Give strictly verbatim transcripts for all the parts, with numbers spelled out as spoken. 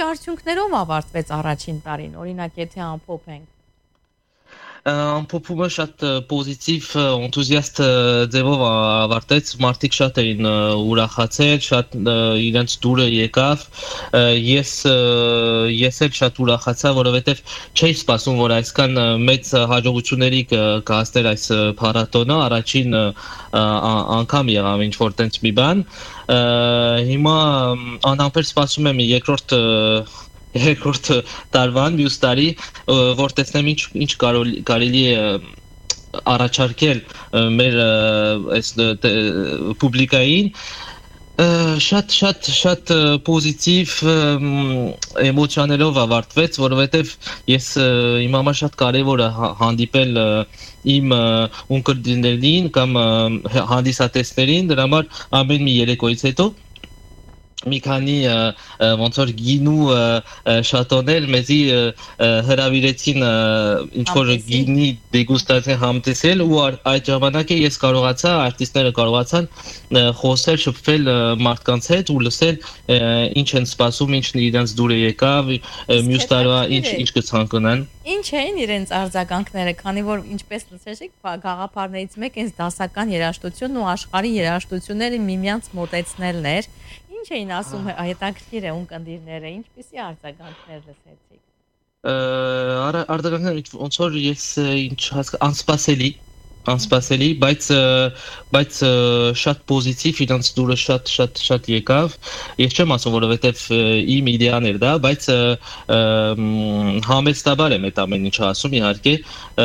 արդյունքներով ավարտվեց առաջին տարին, օրինակ եթե ամփոփենք։ Ամփոփումը շատ պոզիտիվ, էնտուզիաստ ձևով ավարտեց, մարդիկ շատ էին ուրախացել, շատ իրենց դուրը եկավ, ես ես էլ շատ ուրախացա, որովհետև չէի սպասում, որ այսքան մեծ հաջողությունների կհասներ այս փառատոնը, առաջին անգամ եղավ ինչ որ տենց մի բան, հիմա անհամբեր սպասում եմ երկրորդ երկրորդ տարվան, մյուս տարի, որ տեսնեմ ինչ ինչ կարելի է առաջարկել մեր այս պուբլիկային, շատ շատ շատ պոզիտիվ էմոցիաներով ավարտվեց, որովհետև ես իմ համար շատ կարևոր է հանդիպել իմ ունկնդիրներին կամ հանդիսատեսներին, դրա համար ամեն մի երեկոյից հետո մի քանի ոնց որ գինու շատոներ մեզի հրավիրեցին ինչ որ գինի դեգուստացիա համտեսել ու այդ ժամանակ ես կարողացա արտիստները կարողացան խոսել, շփվել մարդկանց հետ ու լսել ինչ են սպասում, ինչն իրենց դուրը եկավ, մյուս տարվա ինչ ինչ կցանկանան։ Ինչ էին իրենց արձագանքները, քանի որ ինչպես լսեցիք, գաղափարներից մեկը հենց դասական երաժշտությունն ու աշխարհի երաժշտությունները միմյանց մոտեցնելն էր։ Ինչ էին ասում հետաքրքիր է ունկնդիրները, ինչպիսի արձագանքներ լսեցիք։ Արձագանքները ոնց որ ես ինչ անսպասելի, անսպասելի, բայց բայց շատ պոզիտիվ, իրանց դուրը շատ շատ շատ եկավ։ Ես չեմ ասում, որովհետև իմ իդեան էր դա, բայց համեստաբար եմ այդ ամեն ինչը ասում, իհարկե։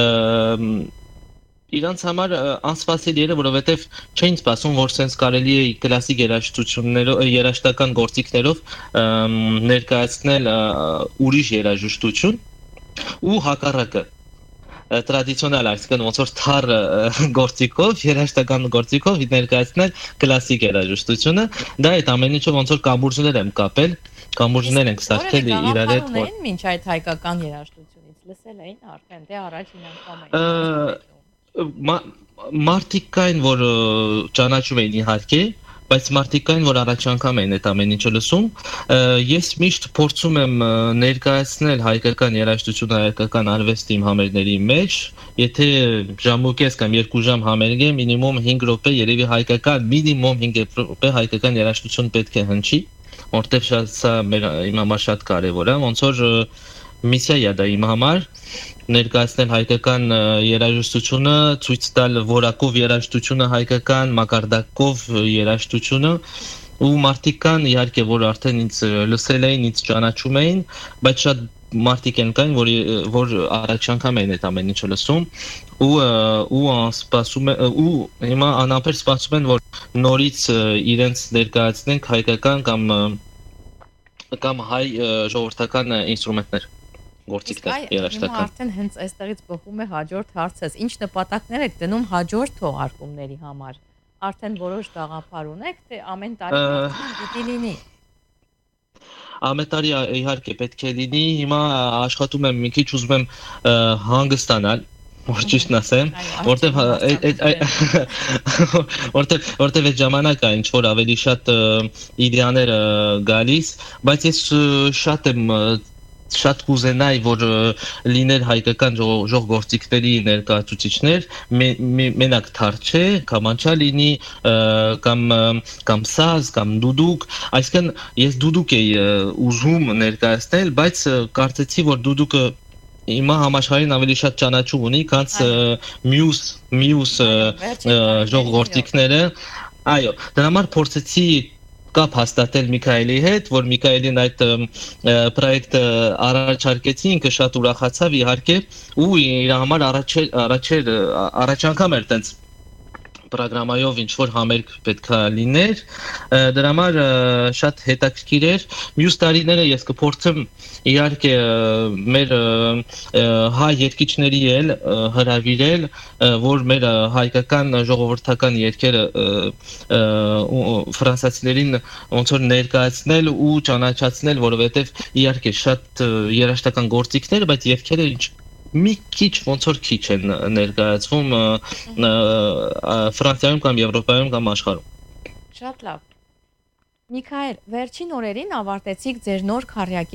Իրանց համար անսպասելի էր, որովհետև չէին սպասում, որ սենց կարելի է կլասիկ երաժշտություններով, երաժշտական գործիքներով ներկայացնել ուրիշ երաժշտություն ու հակառակը տրադիցիոնալ, այսինքն ոնց որ թար գործիքով, երաժշտական գործիքով ներկայացնել կլասիկ երաժշտությունը, դա այդ ամեն ինչը ոնց որ կամուրջներ եմ կապել, կամուրջներ ենք սարքել իրար հետ, որ մինչ այդ հայկական երաժշտությունից լսել էին արդեն, դե առաջին անգամ էին։ Մարդիկ կային, որ ճանաչում էին իհարկե, բայց մարդիկ կային, որ առաջ անգամ էին այդ ամեն ինչը լսում, ես միշտ փորձում եմ ներկայացնել հայկական երաժշտությունը, հայկական արվեստի իմ համերգների մեջ, եթե ժամուկես կամ երկու ժամ համերգ է, մինիմում հինգ րոպե երևի հայկական, մինիմում հինգ րոպե հայկական երաժշտություն պետք է հնչի, որտեղ շատ սա իմ համար շատ կարևոր է, ոնց որ միսիա է դա իմ համար ներկայացնել հայկական երաժշտությունը, ցույց տալ որակով երաժշտությունը հայկական, մակարդակով երաժշտությունը ու մարդիկ կան իհարկե որ արդեն ինձ լսել էին, ինձ ճանաչում էին, բայց շատ մարդիկ են կային, որ որ առաջ անգամ էին այդ ամեն ինչը լսում ու ու սպասում են ու հիմա անամբեր սպասում են, որ նորից իրենց ներկայացնենք հայկական կամ կամ հայ ժողովրդական ինստրումենտներ գործիքներ երաժշտական։ Հիմա արդեն հենց այստեղից բխում է հաջորդ հարցս։ Ինչ նպատակներ եք դնում հաջորդ թողարկումների համար։ Արդեն որոշ գաղափար ունեք, թե ամեն տարի պիտի լինի։ Ամեն տարի իհարկե պետք է լինի, հիմա աշխատում եմ մի քիչ ուզում եմ հանգստանալ, որ ճիշտն ասեմ, որտեվ որտեվ որտեվ այդ ժամանակը ինչ որ ավելի շատ իդեաներ գալիս, բայց ես շատ եմ շատ կուզենայի, որ լիներ հայկական ժողովրդիկների ներկայացուցիչներ, մենակ թար չէ, կամանչա լինի, կամ կամ սազ, կամ դուդուկ, այսինքն ես դուդուկ էի ուզում ներկայացնել, բայց կարծեցի, որ դուդուկը հիմա համաշխարհին ավելի շատ ճանաչում ունի, քան մյուս մյուս ժողովրդիկները, այո, դրա համար փորձեցի կապ հաստատել Միքայելի հետ, որ Միքայելին այդ պրոյեկտը առաջարկեցի, ինքը շատ ուրախացավ իհարկե, ու իր համար առաջ առաջ առաջ անգամ էր տենց պրոգրամայով ինչ որ համերգ պետքա լիներ, դրա համար շատ հետաքրքիր էր։ Մյուս տարիները ես կփորձեմ իհարկե մեր հայ երգիչների էլ հրավիրել, որ մեր հայկական ժողովրդական երգերը ֆրանսիացիներին ոնց որ ներկայացնել ու ճանաչացնել, որովհետև իհարկե շատ երաժշտական գործիքներ, բայց երգերը ինչ մի քիչ ոնց որ քիչ են ներկայացվում Ֆրանսիայում կամ Եվրոպայում կամ աշխարհում։ Շատ լավ։ Միքայել, վերջին օրերին ավարտեցիք ձեր նոր քառյակի